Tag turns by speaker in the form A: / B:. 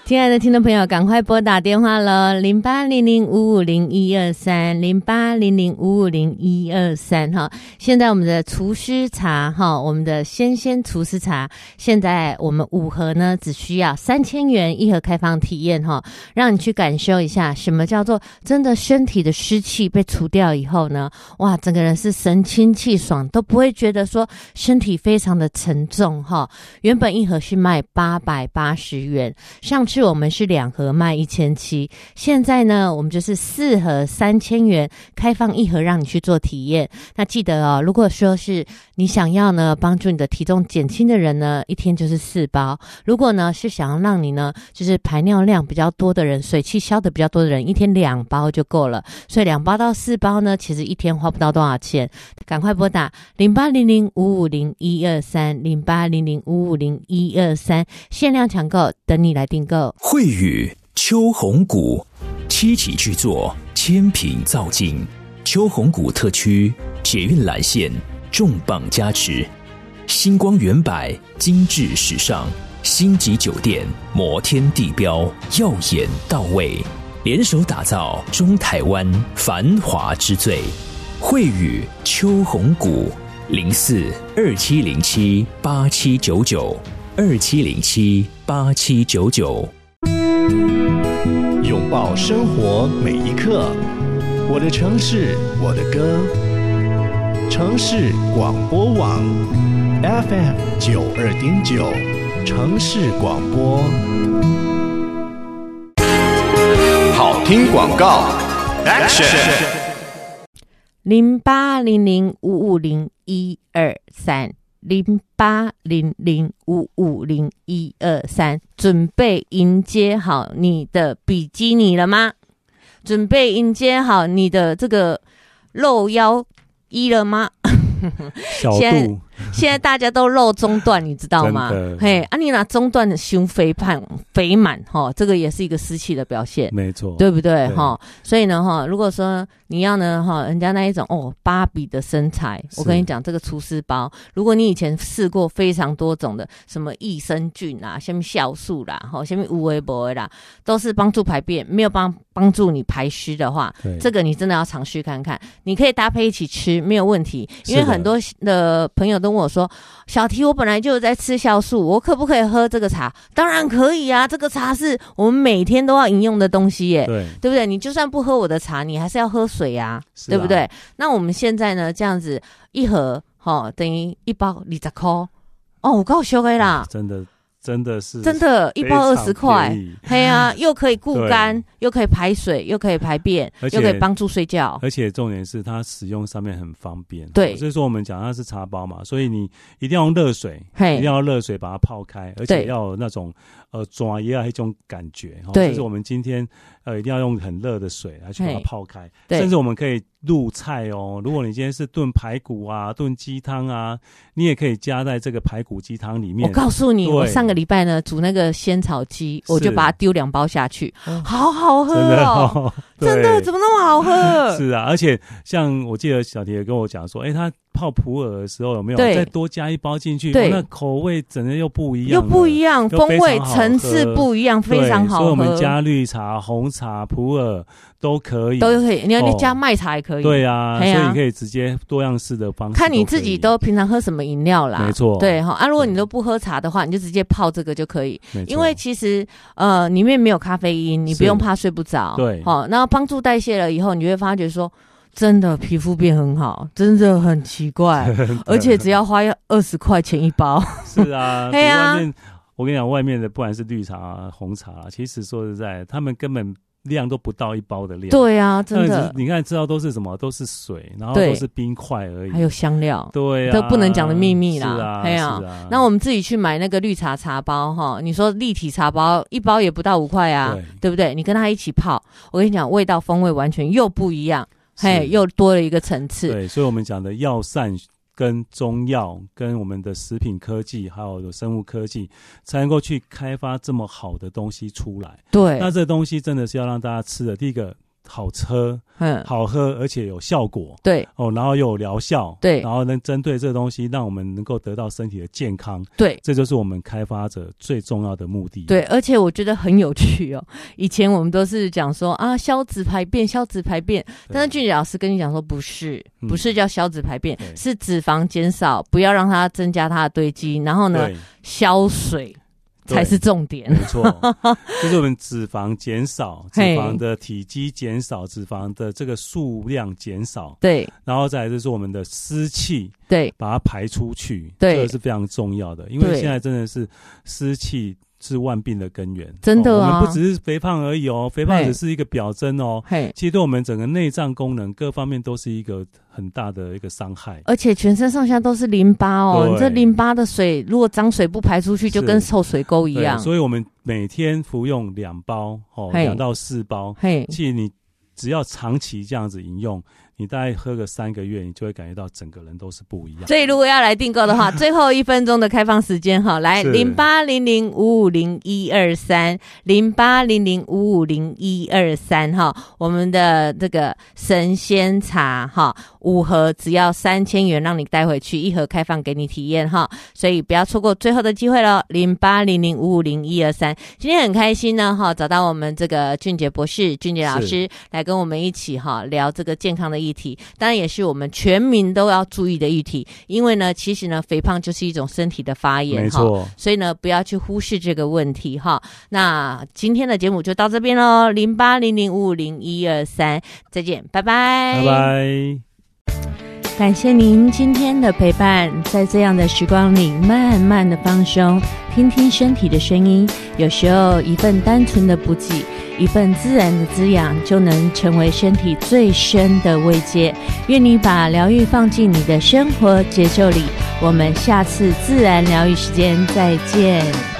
A: 亲爱的听众朋友，赶快拨打电话了，0800550123，0800550123哈。现在我们的厨师茶哈，我们的鲜厨师茶，现在我们5盒呢，只需要3000元1盒开放体验哈，让你去感受一下什么叫做真的身体的湿气被除掉以后呢，哇，整个人是神清气爽，都不会觉得说身体非常的沉重哈。原本1盒是卖880元，上次我们是2盒卖1700，现在呢我们就是4盒3000元，开放1盒让你去做体验。那记得哦，如果说是你想要呢帮助你的体重减轻的人呢，一天就是4包。如果呢是想要让你呢就是排尿量比较多的人，水气消的比较多的人，一天2包就够了。所以2包到4包呢，其实一天花不到多少钱。赶快拨打0800550123，0800550123，限量抢购，等你来订购。
B: 惠宇秋红谷7级巨作，千品造境，秋红谷特区捷运蓝线重磅加持，星光远百精致时尚，星级酒店摩天地标耀眼到位，联手打造中台湾繁华之最。惠宇秋红谷0427078799，27078799。
C: 拥抱生活每一刻，我的城市我的歌，城市广播网 FM92.9，城市广播。好听广告 Action。
A: 0800550123，0800550123，准备迎接好你的比基尼了吗？准备迎接好你的这个露腰衣了吗？
D: 小度
A: 现在大家都露中段，你知道吗？嘿，你拿中段的胸肥满哈，这个也是一个湿气的表现，
D: 没错，
A: 对不对哈？所以呢哈，如果说你要呢哈，人家那一种芭比的身材，我跟你讲，这个厨师包，如果你以前试过非常多种的，什么益生菌啦，什么酵素啦，哈，什么无为不为啦，都是帮助排便，没有帮助你排湿的话，这个你真的要尝试看看。你可以搭配一起吃，没有问题。因为很多的朋友都问我说，小提，我本来就有在吃酵素，我可不可以喝这个茶？当然可以啊，这个茶是我们每天都要饮用的东西耶，对不对？你就算不喝我的茶，你还是要喝水啊，对不对？那我们现在呢，这样子1盒等于1包20块我告诉你啦，
D: 真的是
A: 1包20块，嘿啊，又可以固肝，又可以排水，又可以排便，又可以帮助睡觉，
D: 而且重点是它使用上面很方便。
A: 对，
D: 所以说我们讲它是茶包嘛，所以你一定要用热水，一定要热水把它泡开，而且要有那种抓也要一种感觉。对，就是我们今天一定要用很热的水来去把它泡开，甚至我们可以入菜哦。如果你今天是炖排骨啊、炖鸡汤啊，你也可以加在这个排骨鸡汤里面。
A: 我告诉你，我上个礼拜呢煮那个仙草鸡，我就把它丢2包下去，好好喝哦，真的怎么那么好喝？是
D: 啊，而且像我记得小提也跟我讲说，他泡普洱的时候有没有再多加1包进去？对，那口味整个又不一样，
A: 风味层次不一样，非常好喝。
D: 所以我们加绿茶、红茶、普洱都可以，
A: 你加麦茶也可以。
D: 对啊，所以你可以直接多样式的方式，
A: 看你自己都平常喝什么饮料啦。
D: 没错，
A: 对哈如果你都不喝茶的话，你就直接泡这个就可以。因为其实里面没有咖啡因，你不用怕睡不着。对，那帮助代谢了以后，你会发觉说，真的皮肤变很好，真的很奇怪，而且只要花20块钱1包。
D: 是啊，对啊。我跟你讲，外面的不管是绿茶、红茶，其实说实在，他们根本量都不到1包的量。
A: 对啊，真的。
D: 你看，知道都是什么？都是水，然后都是冰块而已，
A: 还有香料。
D: 对啊，
A: 都不能讲的秘密啦。
D: 是啊，
A: 是啊。那我们自己去买那个绿茶茶包哈，你说立体茶包1包也不到5块啊，对不对？你跟它一起泡，我跟你讲，味道风味完全又不一样，又多了一个层次。
D: 对，所以我们讲的药膳跟中药跟我们的食品科技还有生物科技才能够去开发这么好的东西出来。对，那这东西真的是要让大家吃的，第一个好喝，好喝，而且有效果，
A: 对
D: 然后又有疗效，
A: 对，
D: 然后能针对这个东西，让我们能够得到身体的健康，
A: 对，
D: 这就是我们开发者最重要的目的。
A: 对，而且我觉得很有趣哦。以前我们都是讲说啊，消脂排便，消脂排便，但是俊杰老师跟你讲说，不是叫消脂排便，是脂肪减少，不要让它增加它的堆积，然后呢，消水。才是重点，
D: 没错，就是我们脂肪减少，脂肪的体积减少，脂肪的这个数量减少，
A: 对，
D: 然后再来就是我们的湿气，
A: 对，
D: 把它排出去，
A: 对，
D: 这个是非常重要的，因为现在真的是湿气是万病的根源，
A: 真的啊，
D: 我们不只是肥胖而已哦，肥胖只是一个表征哦，其实对我们整个内脏功能各方面都是一个很大的一个伤害，
A: 而且全身上下都是淋巴哦，你这淋巴的水如果脏水不排出去，就跟臭水沟一样，
D: 所以我们每天服用2包2到4包，其实你只要长期这样子饮用，你大概喝个3个月，你就会感觉到整个人都是不一样。所
A: 以如果要来订购的话，最后1分钟的开放时间哈，来0800550123，0800550123哈，我们的这个神仙茶哈，5盒只要3000元，让你带回去，1盒开放给你体验哈，所以不要错过最后的机会咯，0800550123。今天很开心呢哈，找到我们这个俊杰博士、俊杰老师来跟我们一起哈聊这个健康的议题，当然也是我们全民都要注意的议题，因为呢其实呢肥胖就是一种身体的发炎，
D: 没错，
A: 所以呢不要去忽视这个问题哈。那今天的节目就到这边咯，0800550123，再见，拜拜，
D: 拜拜。
A: 感谢您今天的陪伴，在这样的时光里慢慢的放松，听听身体的声音，有时候一份单纯的补给，一份自然的滋养，就能成为身体最深的慰藉。愿你把疗愈放进你的生活节奏里，我们下次自然疗愈时间再见。